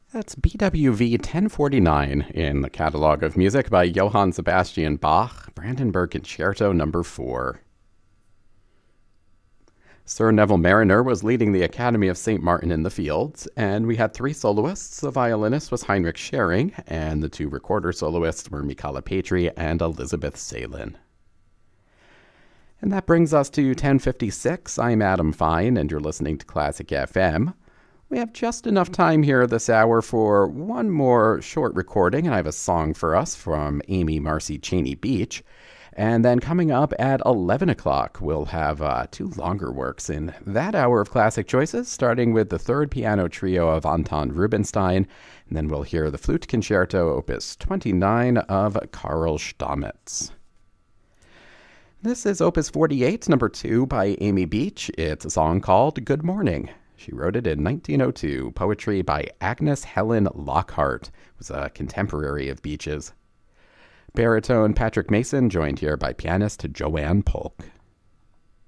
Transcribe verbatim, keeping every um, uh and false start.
That's B W V ten forty-nine in the catalog of music by Johann Sebastian Bach, Brandenburg Concerto number four. Sir Neville Marriner was leading the Academy of Saint Martin in the Fields, and we had three soloists. The violinist was Heinrich Schering, and the two recorder soloists were Michala Petri and Elizabeth Salin. And that brings us to ten fifty-six. I'm Adam Fine, and you're listening to Classic F M. We have just enough time here this hour for one more short recording, and I have a song for us from Amy Marcy Cheney Beach. And then coming up at eleven o'clock, we'll have uh, two longer works in that hour of Classic Choices, starting with the third piano trio of Anton Rubinstein, and then we'll hear the Flute Concerto, opus twenty-nine of Karl Stamitz. This is opus forty-eight, number two by Amy Beach. It's a song called Good Morning. She wrote it in nineteen oh two, poetry by Agnes Helen Lockhart, who was a contemporary of Beach's. Baritone Patrick Mason, joined here by pianist Joanne Polk.